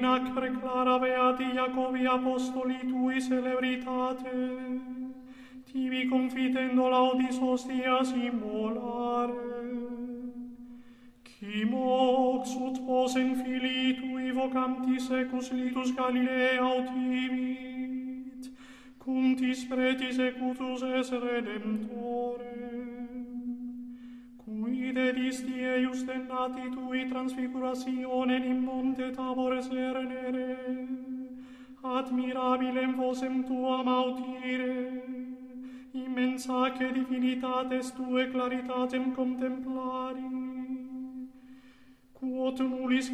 in acre clara beati Iacobi apostoli tui celebritate, tibi confitendo laudis hostias immolare. Qui mox ut posen filii tui vocanti secus litus Galilea autivit, cum tis pretis ecutus es Redemptore. Cui dedisti eius dennati tui transfigurationem in monte Tabor sernere, admirabilem vosem tuam audire, immensaque divinitates tue claritatem contemplari, quod nullis